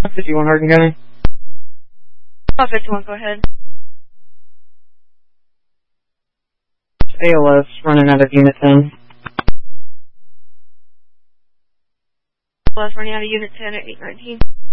51 Hardin County. 51, go ahead. ALS running out of Unit 10. ALS running out of Unit 10 at 819.